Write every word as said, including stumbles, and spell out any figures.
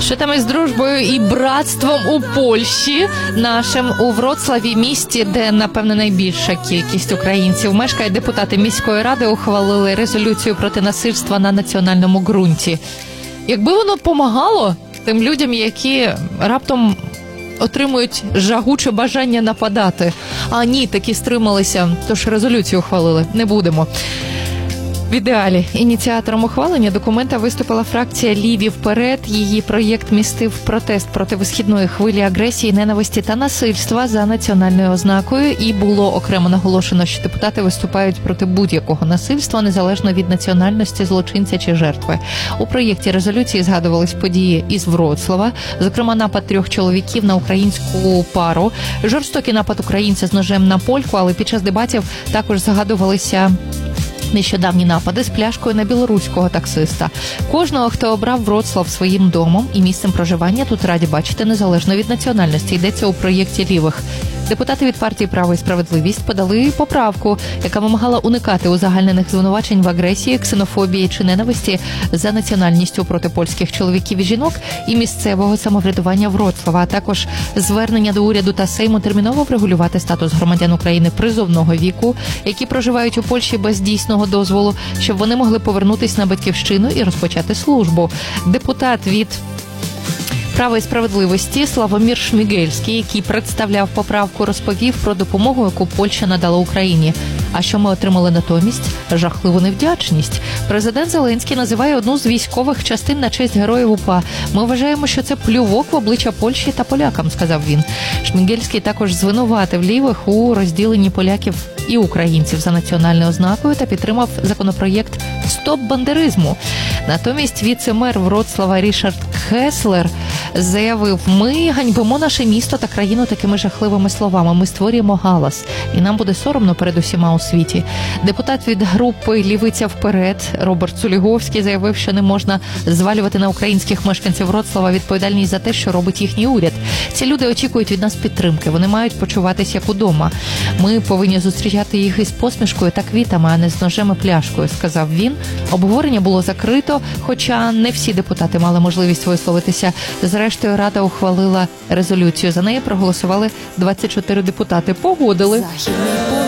Що там із дружбою і братством у Польщі нашим? У Вроцлаві, місті, де, напевно, найбільша кількість українців мешкає, депутати міської ради ухвалили резолюцію проти насильства на національному ґрунті. Якби воно помагало тим людям, які раптом отримують жагуче бажання нападати. А ні, таки стрималися, тож резолюцію ухвалили. Не будемо. В ідеалі ініціатором ухвалення документа виступила фракція «Ліві вперед». Її проєкт містив протест проти висхідної хвилі агресії, ненависті та насильства за національною ознакою. І було окремо наголошено, що депутати виступають проти будь-якого насильства, незалежно від національності злочинця чи жертви. У проєкті резолюції згадувались події із Вроцлава, зокрема напад трьох чоловіків на українську пару, жорстокий напад українця з ножем на польку, але під час дебатів також згадувалися нещодавні напади з пляшкою на білоруського таксиста. Кожного, хто обрав Вроцлав своїм домом і місцем проживання, тут раді бачити незалежно від національності. Йдеться у проєкті лівих. Депутати від партії «Право і справедливість» подали поправку, яка вимагала уникати узагальнених звинувачень в агресії, ксенофобії чи ненависті за національністю проти польських чоловіків і жінок і місцевого самоврядування Вроцлава, а також звернення до уряду та Сейму терміново врегулювати статус громадян України призовного віку, які проживають у Польщі без дійсного дозволу, щоб вони могли повернутися на батьківщину і розпочати службу. Депутат від «Права і справедливості» Славомір Шмігельський, який представляв поправку, розповів про допомогу, яку Польща надала Україні. А що ми отримали натомість? Жахливу невдячність. Президент Зеленський називає одну з військових частин на честь героїв УПА. Ми вважаємо, що це плювок в обличчя Польщі та полякам, сказав він. Шмігельський також звинуватив лівих у розділенні поляків і українців за національною ознакою та підтримав законопроєкт «Стоп бандеризму». Натомість віце-мер Вроцлава Рішард Кеслер заявив: «Ми ганьбимо наше місто та країну такими жахливими словами. Ми створюємо галас. І нам буде соромно перед усіма у світі». Депутат від групи «Лівиця вперед» Роберт Цуліговський заявив, що не можна звалювати на українських мешканців Вроцлава відповідальність за те, що робить їхній уряд. Ці люди очікують від нас підтримки. Вони мають почуватися як удома. Ми повинні зустрічати їх із посмішкою та квітами, а не з ножем і пляшкою, сказав він. Обговорення було закрито, хоча не всі депутати мали можливість висловитися. Зрештою, Рада ухвалила резолюцію. За неї проголосували двадцять чотири депутати. Погодили.